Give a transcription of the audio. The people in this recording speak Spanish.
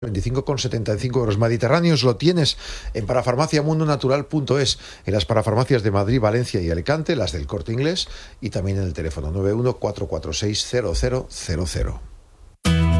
25,75 € mediterráneos lo tienes en parafarmaciamundonatural.es, en las parafarmacias de Madrid, Valencia y Alicante, las del Corte Inglés, y también en el teléfono 91 446 0000.